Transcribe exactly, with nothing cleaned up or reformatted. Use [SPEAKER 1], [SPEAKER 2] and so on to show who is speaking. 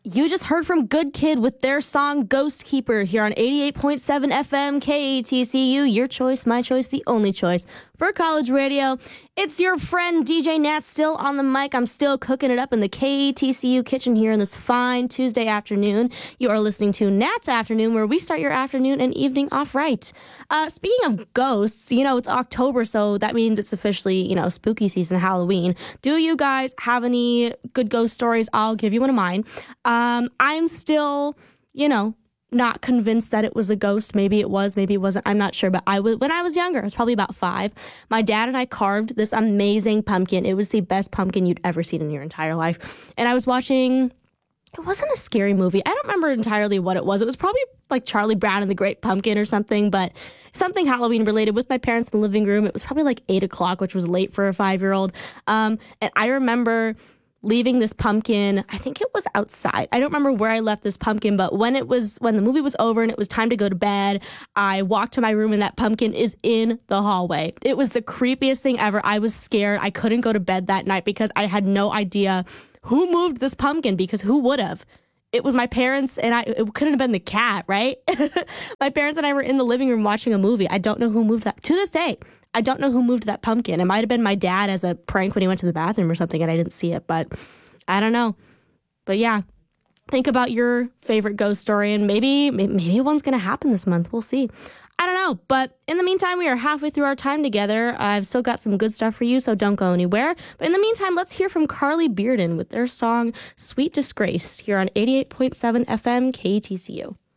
[SPEAKER 1] You just heard from Good Kid with their song Ghost Keeper here on eighty-eight point seven F M K A T C U. Your choice, my choice, the only choice for college radio. It's your friend D J Nat still on the mic. I'm still cooking it up in the K A T C U kitchen here in this fine Tuesday afternoon. You are listening to Nat's Afternoon, where we start your afternoon and evening off right. Uh, speaking of ghosts, you know, it's October, so that means it's officially, you know, spooky season, Halloween. Do you guys have any good ghost stories? I'll give you one of mine. Um, I'm still, you know, not convinced that it was a ghost. Maybe it was, maybe it wasn't. I'm not sure. But I was, when I was younger, I was probably about five. My dad and I carved this amazing pumpkin. It was the best pumpkin you'd ever seen in your entire life. And I was watching, it wasn't a scary movie. I don't remember entirely what it was. It was probably like Charlie Brown and the Great Pumpkin or something, but something Halloween related with my parents in the living room. It was probably like eight o'clock, which was late for a five-year-old. Um, and I remember leaving this pumpkin, I think it was outside. I don't remember where I left this pumpkin, but when it was, when the movie was over and it was time to go to bed, I walked to my room and that pumpkin is in the hallway. It was the creepiest thing ever. I was scared. I couldn't go to bed that night because I had no idea who moved this pumpkin, because who would have? It was my parents and I, it couldn't have been the cat, right? My parents and I were in the living room watching a movie. I don't know who moved that. To this day, I don't know who moved that pumpkin. It might have been my dad as a prank when he went to the bathroom or something and I didn't see it, but I don't know. But yeah, think about your favorite ghost story and maybe, maybe one's going to happen this month. We'll see. I don't know. But in the meantime, we are halfway through our time together. I've still got some good stuff for you, so don't go anywhere. But in the meantime, let's hear from Carly Bearden with their song Sweet Disgrace here on eighty-eight point seven F M K T C U.